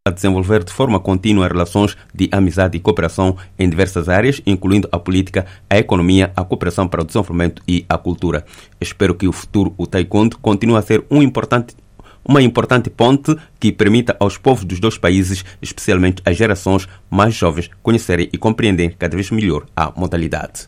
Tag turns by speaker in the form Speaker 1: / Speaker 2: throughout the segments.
Speaker 1: a desenvolver de forma contínua relações de amizade e cooperação em diversas áreas, incluindo a política, a economia, a cooperação para o desenvolvimento e a cultura. Espero que o futuro, o taekwondo, continue a ser uma importante ponte que permita aos povos dos dois países, especialmente às gerações mais jovens, conhecerem e compreenderem cada vez melhor a modalidade.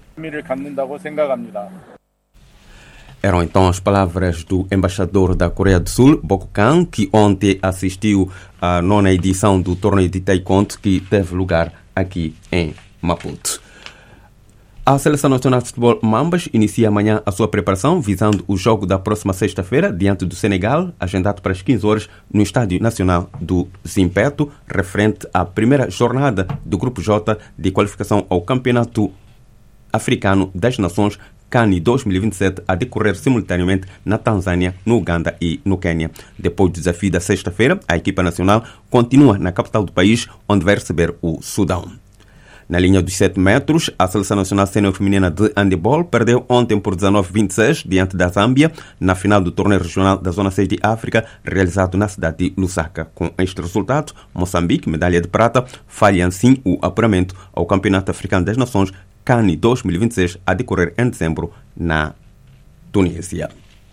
Speaker 1: Eram então as palavras do embaixador da Coreia do Sul, Bok Kan, que ontem assistiu à 9ª edição do torneio de taekwondo que teve lugar aqui em Maputo. A Seleção Nacional de Futebol Mambas inicia amanhã a sua preparação visando o jogo da próxima sexta-feira diante do Senegal, agendado para as 15 horas no Estádio Nacional do Zimpeto, referente à primeira jornada do Grupo J de qualificação ao Campeonato Africano das Nações CAN 2027 a decorrer simultaneamente na Tanzânia, no Uganda e no Quênia. Depois do desafio da sexta-feira, a equipa nacional continua na capital do país, onde vai receber o Sudão. Na linha dos 7 metros, a Seleção Nacional Sênior Feminina de Handebol perdeu ontem por 19-26 diante da Zâmbia, na final do torneio regional da Zona 6 de África, realizado na cidade de Lusaka. Com este resultado, Moçambique, medalha de prata, falha assim o apuramento ao Campeonato Africano das Nações CAN 2026 a decorrer em dezembro na Tunísia.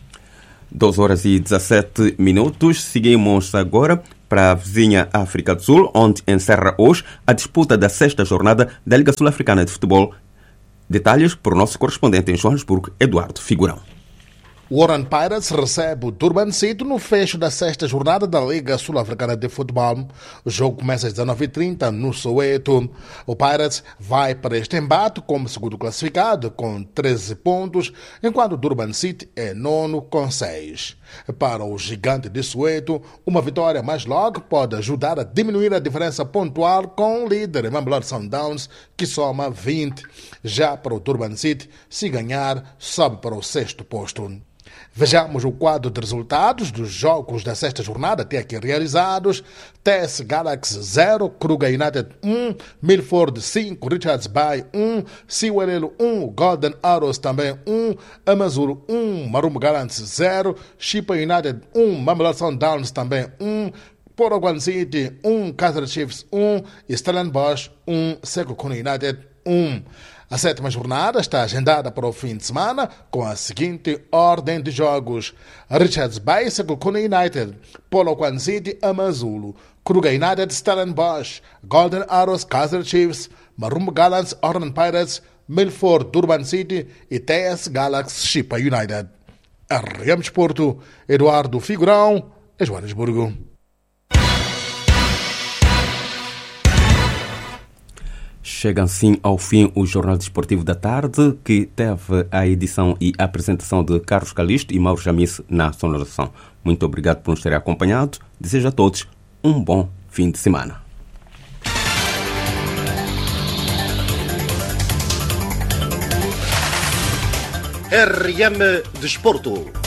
Speaker 1: 2h17. Seguimos agora para a vizinha África do Sul, onde encerra hoje a disputa da 6ª jornada da Liga Sul-Africana de Futebol. Detalhes por nosso correspondente em Joanesburgo, Eduardo Figurão.
Speaker 2: O Orlando Pirates recebe o Durban City no fecho da 6ª jornada da Liga Sul-Africana de Futebol. O jogo começa às 19h30 no Soweto. O Pirates vai para este embate como segundo classificado com 13 pontos, enquanto o Durban City é nono com 6. Para o gigante de Soweto, uma vitória mais logo pode ajudar a diminuir a diferença pontual com o líder Mamelodi Sundowns, que soma 20. Já para o Durban City, se ganhar, sobe para o 6º posto. Vejamos o quadro de resultados dos jogos da 6ª jornada até aqui realizados. TS Galaxy 0, Kruger United 1, Milford 5, Richards Bay 1, Siwelelo 1, Golden Arrows também 1, Amazulu 1, Marumo Gallants 0, Chipa United 1, Mamelodi Sundowns também 1, Polokwane City 1, Kaizer Chiefs 1 e Stellenbosch 1, Sekhukhune United 1. A 7ª jornada está agendada para o fim de semana com a seguinte ordem de jogos: Richards Bay, Sekhukhune United, Polokwane City, Amazulu, Kruger United, Stellenbosch, Golden Arrows, Kaizer Chiefs, Marumo Gallants, Orlando Pirates, Milford, Durban City e TS Galaxy, Chipa United. RM Desporto, Eduardo Figurão, em Joanesburgo.
Speaker 1: Chega assim ao fim o Jornal Desportivo da Tarde, que teve a edição e a apresentação de Carlos Calixto e Mauro Jamice na sonorização. Muito obrigado por nos terem acompanhado. Desejo a todos um bom fim de semana.
Speaker 3: RM Desporto.